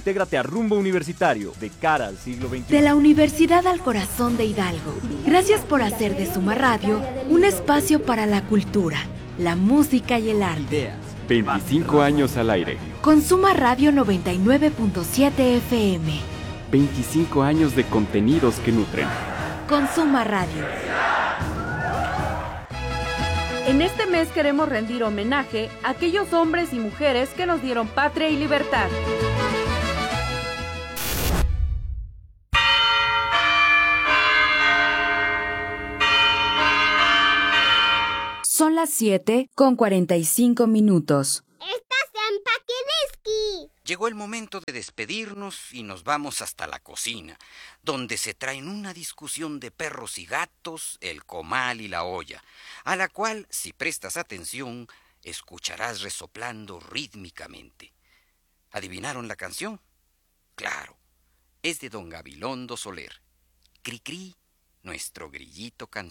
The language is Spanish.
Intégrate a Rumbo Universitario, de cara al siglo XXI. De la Universidad al Corazón de Hidalgo. Gracias por hacer de Suma Radio un espacio para la cultura, la música y el arte. 25 años al aire. Con Suma Radio 99.7 FM. 25 años de contenidos que nutren. Con Suma Radio. En este mes queremos rendir homenaje a aquellos hombres y mujeres que nos dieron patria y libertad. Son las 7:45. ¡Estás en Paquiliski! Llegó el momento de despedirnos y nos vamos hasta la cocina, donde se traen una discusión de perros y gatos, el comal y la olla, a la cual, si prestas atención, escucharás resoplando rítmicamente. ¿Adivinaron la canción? Claro, es de don Gabilondo Soler. Cri-cri, nuestro grillito cantante.